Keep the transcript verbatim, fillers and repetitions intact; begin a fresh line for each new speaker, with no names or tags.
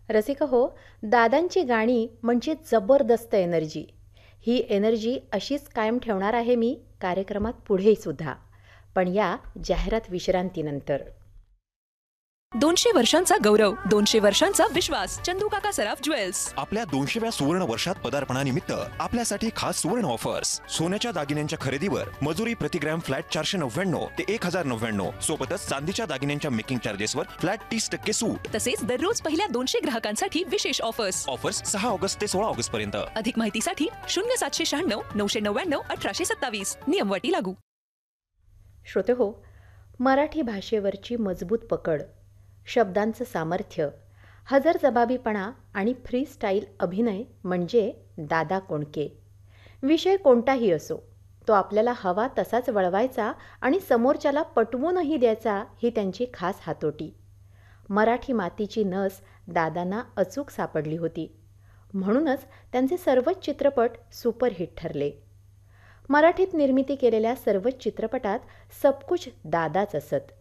रसिका हो, दादांची गाणी म्हणजे जबरदस्त एनर्जी. ही एनर्जी अशीच कायम ठेवणार आहे मी कार्यक्रमात पुढेही सुद्धा. पण या जाहिरात विश्रांतीनंतर.
दोनशे वर्षांचा गौरव, दोनशे वर्षांचा विश्वास. चंदू काका सराफ ज्वेल्स.
आपल्या दोनशेव्या सुवर्ण वर्षात पदार्पणानिमित्त आपल्यासाठी खास सुवर्ण ऑफर्स. सोन्याच्या दागिन्यांच्या खरेदीवर मजुरी प्रतिग्रॅम फ्लॅट चारशे नव्याण्णव ते एक हजार नव्याण्णव. सोबतच चांदीच्या दागिन्यांच्या मेकिंग चार्जेसवर फ्लॅट तीस टक्के सूट.
तसेच दररोज पहिल्या दोनशे ग्राहकांसाठी विशेष ऑफर्स.
ऑफर्स सहा ऑगस्ट ते सोळा ऑगस्ट पर्यंत.
अधिक माहितीसाठी शून्य सातशे शहाण्णव नऊशे नव्याण्णव अठराशे सत्तावीस. नियमवटी लागू.
श्रोते हो, मराठी भाषेवरची मजबूत पकड, शब्दांचं सामर्थ्य, हजरजबाबीपणा आणि फ्रीस्टाईल अभिनय म्हणजे दादा कोंडके. विषय कोणताही असो, तो आपल्याला हवा तसाच वळवायचा आणि समोरच्याला पटवूनही द्यायचा ही त्यांची खास हातोटी. मराठी मातीची नस दादांना अचूक सापडली होती. म्हणूनच त्यांचे सर्वच चित्रपट सुपरहिट ठरले. मराठीत निर्मिती केलेल्या सर्वच चित्रपटात सबकुछ दादाच असत.